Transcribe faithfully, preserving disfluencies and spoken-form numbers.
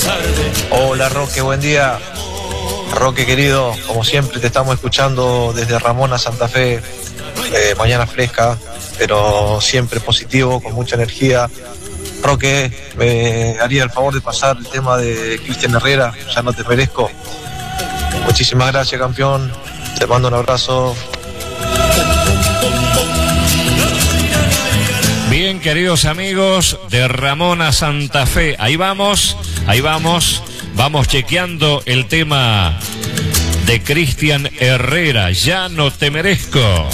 Hola Roque, buen día. Roque querido, como siempre te estamos escuchando desde Ramón a Santa Fe, eh, mañana fresca, pero siempre positivo, con mucha energía. Roque, me haría el favor de pasar el tema de Cristian Herrera, ya no te merezco. Muchísimas gracias, campeón, te mando un abrazo. Bien, queridos amigos, de Ramón a Santa Fe, ahí vamos, ahí vamos, vamos chequeando el tema de Cristian Herrera, ya no te merezco.